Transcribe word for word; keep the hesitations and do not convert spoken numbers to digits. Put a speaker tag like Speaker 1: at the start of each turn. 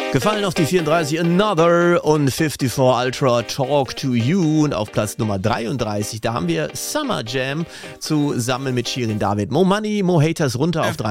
Speaker 1: Gefallen auf die vierunddreißig Another und fünfundfünfzig Ultra Talk to You. Und auf Platz Nummer dreiunddreißig, da haben wir Summer Jam zusammen mit Shirin David. Mo Money, Mo Haters runter auf